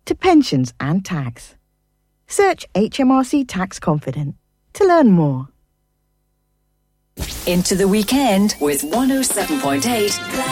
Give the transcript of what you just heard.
to pensions and tax. Search HMRC Tax Confident to learn more. Into the weekend with 107.8